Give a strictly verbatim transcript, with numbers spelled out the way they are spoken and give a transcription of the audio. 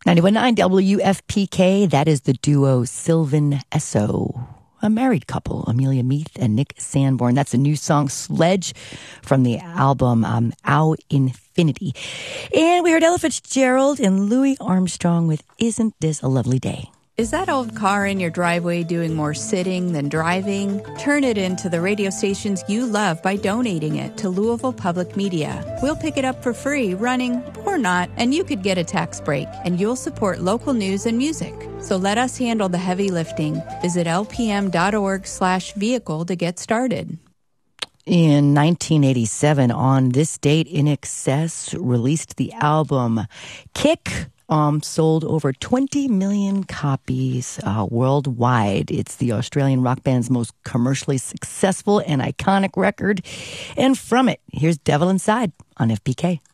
ninety-one point nine W F P K, that is the duo Sylvan Esso. A married couple, Amelia Meath and Nick Sanborn. That's a new song, Sledge, from the album um, Ow Infinity. And we heard Ella Fitzgerald and Louis Armstrong with Isn't This a Lovely Day? Is that old car in your driveway doing more sitting than driving? Turn it into the radio stations you love by donating it to Louisville Public Media. We'll pick it up for free, running or not, and you could get a tax break, and you'll support local news and music. So let us handle the heavy lifting. Visit lpm.org slash vehicle to get started. In nineteen eighty-seven, on this date, In Excess released the album Kick. Um, sold over twenty million copies uh, worldwide. It's the Australian rock band's most commercially successful and iconic record. And from it, here's Devil Inside on F P K.